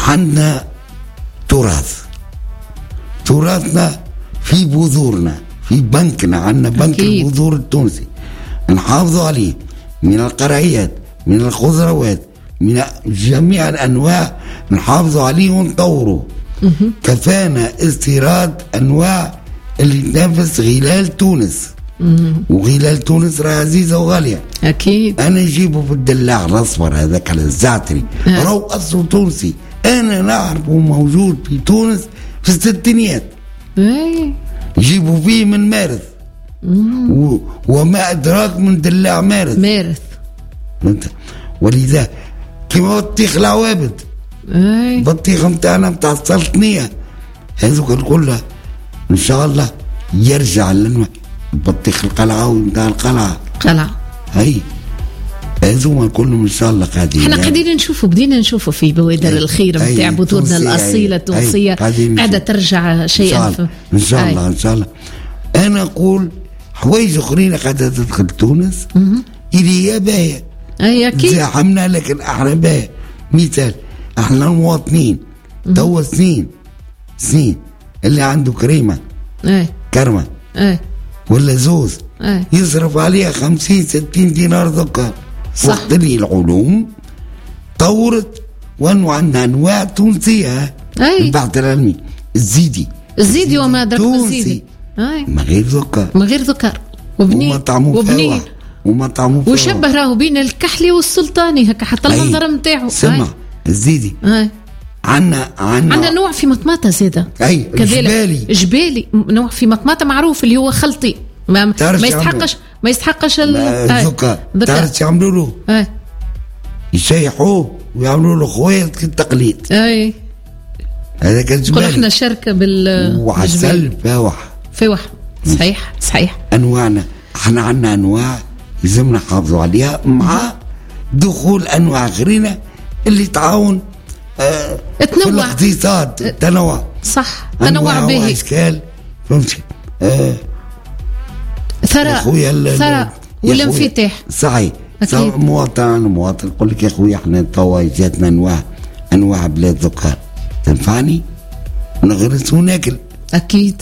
عندنا تراثنا في بذورنا، في بنكنا، عندنا بنك البذور التونسي نحافظوا عليه، من القرعيات، من الخضروات، من جميع الأنواع نحافظوا عليه ونطوره. كفانا استيراد أنواع اللي تنافس غلال تونس. وغلال تونس راه عزيزة وغالية. أكيد. أنا نجيبه في الدلاع الأصفر هذاك على الزعتري، راهو أصله تونسي، أنا نعرفه موجود في تونس في الستينيات. يجيبوا فيه من مارس، وما أدراك من دلاع مارس. ولذا كما بطيخ العوابد، بطيخ متاعنا متاع السلطنية هذوك كلها إن شاء الله يرجع لنا بطيخ القلعة ومتاع القلعة هاي هذوما كلهم ان شاء الله قاعدين. احنا قاعدين نشوفوا، بدينا نشوفوا في بوادر الخير نتاع بذورنا الاصيله التونسيه قاعده ترجع شيئا ان شاء الله. ان شاء الله انا اقول حوايج اخرين قاعده تدخل تونس اللي هي باهيه. اي اكيد زاحمنا، لكن احنا باهيه. مثال احنا المواطنين توا سنين اللي عنده كرمه ولا زوز يصرف عليها 50-60 دينار ذكر. وقت اللي العلوم طورت وعندنا انواع تونسيه. البحث العلمي الزيدي وما ادراك الزيدي من غير ذكر وبنين ومطعمه وشبه راهو بين الكحلي والسلطاني هكا حتى المنظر نتاعو. سمع الزيدي عندنا نوع في مطماطة زيادة كذلك جبالي نوع في مطماطة معروف اللي هو خلطي ما يستحقش الذكر. تعرف يعملوا له يشيحوه ويعملوا له خويط كالتقليد. هذا كان جبالي. قل احنا شركة وعسل فوح صحيح. انواعنا احنا عندنا انواع لازم نحافظوا عليها مع دخول انواع اخرين اللي تعاون في الاقتصاد. تنوع تنوع به اشكال فهمتي. ثراء والانفتاح صحيح. مواطن يقول لك يا خويا احنا توا جاتنا انواع بلاد ذكر تنفعني ونغرس وناكل. اكيد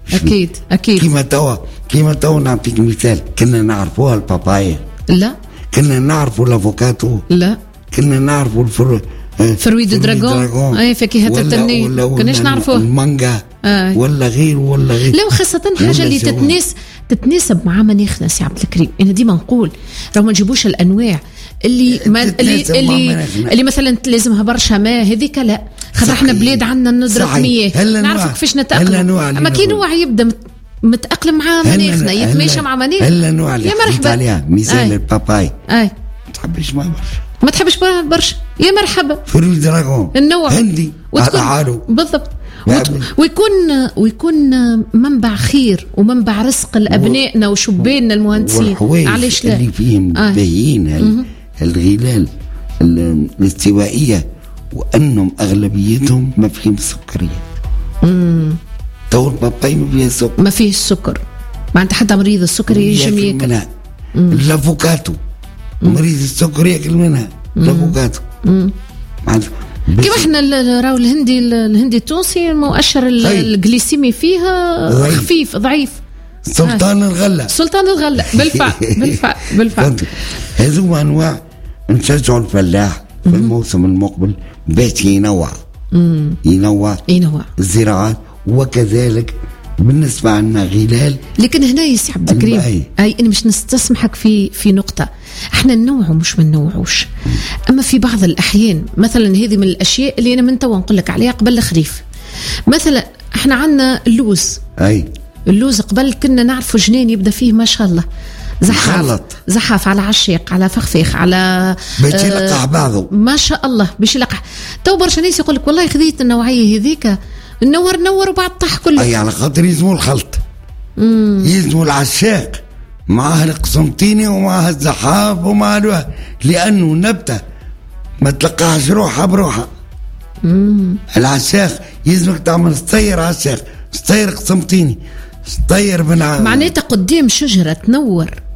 كيما توا نعطيك مثال. كنا نعرفوها البابايا؟ لا. كنا نعرفوا الافوكاتو؟ لا. كنا نعرفوا فروي دراغون فاكهة التنين كناش نعرفوها. المانجا ولا غير لا، وخاصة حاجة اللي تتناسب مع مناخنا سي عبد الكريم. أنا ديما نقول راهو ما نجيبوش الأنواع اللي مثلا لازمها برشا ماء هذيك لا، خاطر احنا بلاد عندنا ندرة مياه نعرف كيفاش نتأقلم. أما كي نوع يبدأ متأقلم مع مناخنا يتماشى مع مناخنا. هلا نوع اللي حكيت عليها مثال الباباي تحبش ما تحبش برشا يا مرحبا. فروي دراغون النوع هندي على حاله بالضبط. ويكون منبع خير ومنبع رزق لأبنائنا وشباننا المهندسين. علاش لا اللي فيهم باين الغلال الاستوائية وأنهم أغلبيتهم ما فيهم السكريات. تو الباباي ما فيه السكر. ما عند حتى مريض السكر يجم ياكل الافوكاتو. مريض السكر ياكل منها الافوكاتو. كيف احنا راهو الهندي التونسي المؤشر الجليسيمي فيها خفيف ضعيف. سلطان الغلة بالفعل. هذو انواع نشجعوا الفلاح في الموسم المقبل باش ينوع الزراعات. وكذلك بالنسبة عنا غلال. لكن هنا يسي عبد الكريم أنا مش نستسمحك في نقطة. احنا ننوع مش ما ننوعوش. أما في بعض الأحيان مثلا هذه من الأشياء اللي أنا من توا نقول لك عليها قبل الخريف. مثلا احنا عنا اللوز قبل كنا نعرفوا جنين يبدأ فيه ما شاء الله زحاف على عشيق على فخفيخ على باش يلقح بعضه ما شاء الله باش يلقح. تو برشا ناس يقول لك والله خذيت النوعية هذيك نور وبعد طح كله. على خاطر يلزموا الخلط يلزموا العشاق معها القسنطيني ومعها الزحاف ومعها لأنه نبتة ما تلقاش روحها بروحها. العشاق يلزمك تعمل سطير عشاق سطير قسنطيني سطير معناتها قدام شجرة تنور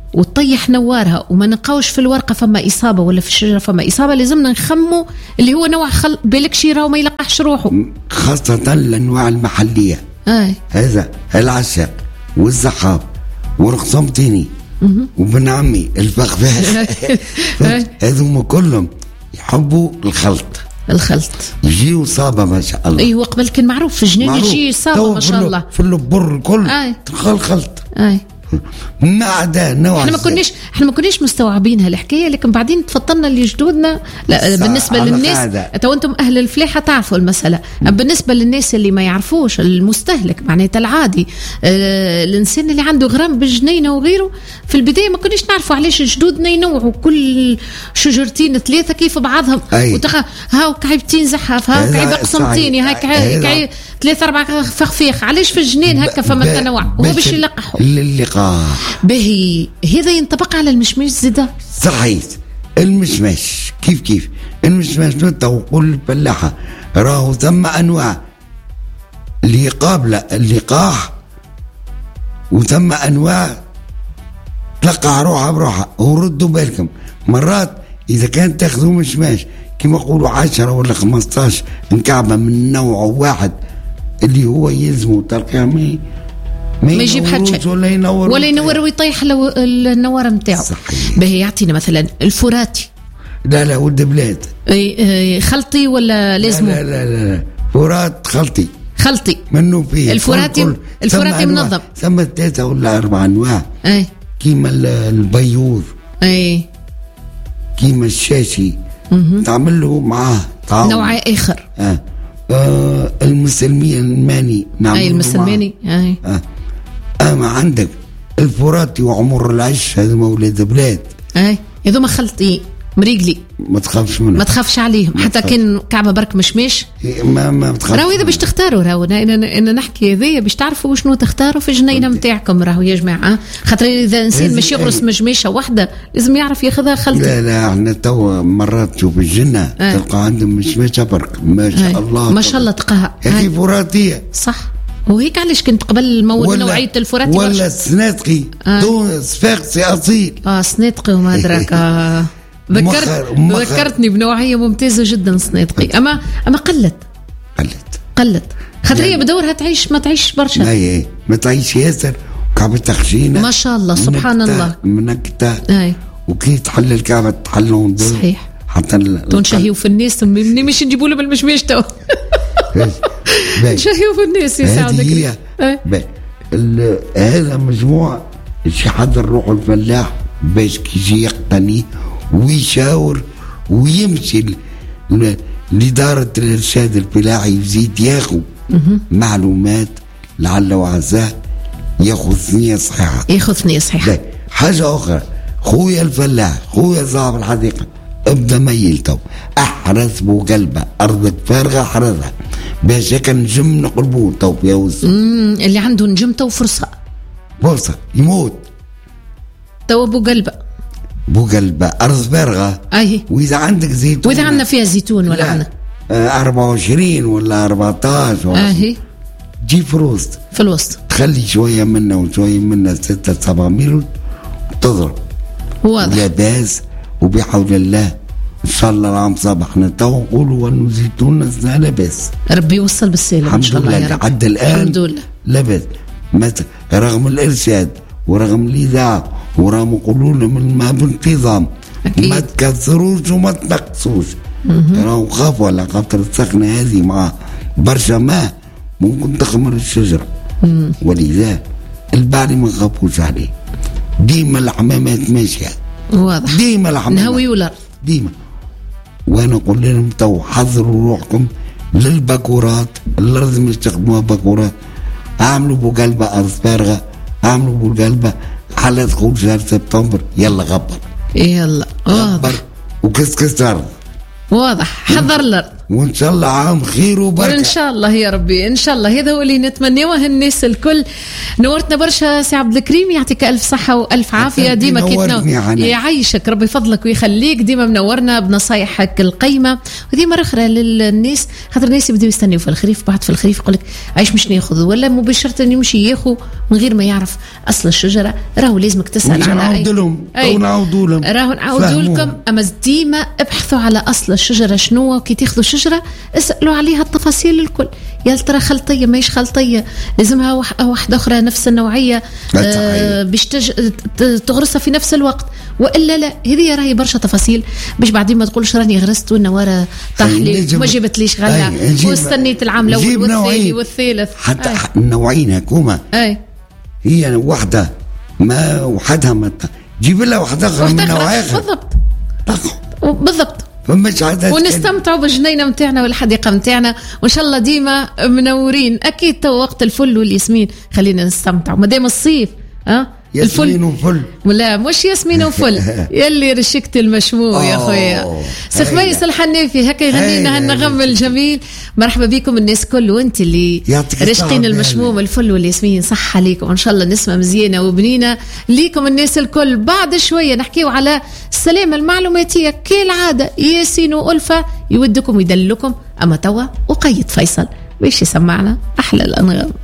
وتطيح نوارها وما نلقاوش في الورقة فما إصابة ولا في الشجرة فما إصابة، لازمنا نخمو اللي هو نوع بالك شيرة وما يلقحش روحه، خاصة الأنواع المحلية. هذا العشاق والزحاب ورقصمتيني وبن عمي الفخفاخ هذوما كلهم يحبوا الخلط يجيو صابة ما شاء الله. ايوه قبل كان معروف في الجنين يجي صابة ما شاء الله في اللبر الكل خلط. ما عدا نوع احنا ما كناش مستوعبين هالحكايه، لكن بعدين تفضلنا لجدودنا. لا بالنسبه للناس تو انتم اهل الفلاحه تعرفوا المساله، بالنسبه للناس اللي ما يعرفوش المستهلك معناتها العادي الانسان اللي عنده غرام بالجنينه وغيره، في البدايه ما كناش نعرفوا علاش جدودنا ينوعوا كل شجرتين 3 كيف بعضهم، هاو كعيبتين زحاف، هاو كعيب قسمتين، هاي 3-4 فخفيخ، علاش في الجنين هكا فما تنوع هو باش يلقحوا اللقاح باهي. هذا ينطبق على المشماش زيدا صحيح. المشماش كيف المشماش نقول الفلاحة راهو ثم أنواع اللي قابلة اللقاح وثم أنواع تلقى روحها بروحها. وردوا بالكم مرات إذا كان تاخذوا مشماش كما يقولوا 10 ولا 15 مكعبة من نوع واحد اللي هو يلزمه تلقاه ما يجيب حد شيء ولا ينور ويطيح النوار نتاعو. باهي يعطينا مثلا الفراتي. لا ولد بلاد خلطي ولا لازمه؟ لا فرات خلطي منه فيه الفراتي منظم. ثم 3 ولا 4 انواع كيما البيوض كيما الشاشي تعمل له معاه نوع اخر. المسلمين الماني المسلماني اما عندك الفراتي وعمر العش هذا مولد بلاد هذوما خلطي مريقلي ما تخافش منهم، ما تخافش عليهم حتى كان كعبه برك مشماش ما تخافش. راهو اذا باش تختاروا راهو انا نحكي هذيا باش تعرفوا شنو تختاروا في الجنينه نتاعكم راهو يا جماعه، خاطر اذا انسان مش يغرس مجميشه واحده لازم يعرف ياخذها خلطي. لا احنا تو مرات تشوف الجنه تلقى عندهم مشمشه برك ما شاء الله ما شاء الله تلقاها هذه فراتيه صح. وهيك علاش كنت قبل نوعيه الفراتي ولا السناتقي صفاقسي اصيل سناتقي وما ادراك ذكرتني بنوعيه ممتازه جدا سناتقي. اما قلت خاطر هي بدورها تعيش ما تعيش برشا ما تعيش ياسر كعبة تخشينه ما شاء الله سبحان الله منكته وكي تحل الكعبة تحلهم صحيح حتى تنشهيوا في الناس مش نجيبوا لهم المشماش تو نشهيوا في الناس يساعدك. هذا مجموعة يحضر روحه الفلاح باش كيجي يقتني ويشاور ويمشي لإدارة الإرشاد الفلاحي يزيد ياخذ معلومات لعل وعساه ياخذ ثنية صحيحة. حاجة أخرى خويا الفلاح خويا صاحب الحديقة ابدا ميل تو احرث بو قلبه ارضك فارغة احرثها باش هكا نجم نقلبوه تو يا وز اللي عنده نجم تو فرصة يموت تو بو قلبه ارض فارغة. واذا عندك زيتون واذا عندنا فيها زيتون ولا عندنا 24 ولا 14 جي في الوسط تخلي شوية منه وشوية منه 6-7 ميل وتضرب واضح لا باس. وبحول الله ان شاء الله العام صباحنا تو نقولوا انه زيتون لا باس ربي يوصل بالسلام ان شاء الله يا رب. حتى الان الحمد لله لا باس رغم الارشاد ورغم الاذاعه ورغم يقولوا لهم ما بانتظام ما تكثروش وما تنقصوش راهو خافوا على خاطر السخنه هذه مع برشا ماء ممكن تخمر الشجره ولذا البعلي ما نخافوش عليه ديما الحمامات ماشيه واضح ديما الحمامات نهوي ولا ديما. وانا اقول لهم تو حضروا روحكم للباكورات اللي لازم يستخدموها باكورات. اعملوا بقلبه ارض فارغه اعملوا بقلبه على دخول شهر سبتمبر يلا غبر يلا واضح وكسكس ارض واضح حضر الارض وان شاء الله عام خير وبركه ان شاء الله يا ربي، ان شاء الله. هذا هو اللي نتمناه الناس الكل. نورتنا برشا سي عبد الكريم، يعطيك الف صحه والف عافيه. ديما يعيشك ربي فضلك ويخليك، ديما منورنا بنصايحك القيمه. وهذه مره اخرى للناس، خاطر الناس يبداو يستنيوا في الخريف، بعد في الخريف يقول لك عايش مش ناخذ، ولا مباشره يمشي ياخذ من غير ما يعرف اصل الشجره. راهو لازمك تسال على نعاودوا لهم راهو نعاودوا لكم. اما ديما ابحثوا على اصل الشجره شنو، وكي تاخذوا شجره اسالوا عليها التفاصيل الكل. يا ترى خلطيه ماهيش خلطيه، لازمها واحده اخرى نفس النوعيه باش تغرسها في نفس الوقت، والا لا. هذه راهي برشا تفاصيل باش بعدين ما تقولش راني غرست والنواره طاحلي وما جبتليش غله واستنيت العام الاول والثاني والثالث. حتى النوعين هكوما هي وحده ما وحدها ما جيب لها واحده اخرى من نوعها بالضبط ونستمتعوا بالجنينه نتاعنا والحديقه نتاعنا، وان شاء الله ديما منورين. اكيد تو وقت الفل والياسمين خلينا نستمتعوا مادام الصيف. ياسمين وفل، لا مش ياسمين وفل يلي رشكت المشموم يا خويا. سي خميس الحنافي هكا يغني لنا هالنغم الجميل. مرحبا بكم الناس كل، وانت اللي رشقين المشموم الفل والياسمين، صح عليكم ان شاء الله نسمه مزيانه وبنينه ليكم الناس الكل. بعد شويه نحكيو على السلامه المعلوماتيه كالعاده، ياسين والفا يودكم ويدلكم. اما توا وقيد فيصل باش يسمعنا احلى الانغام.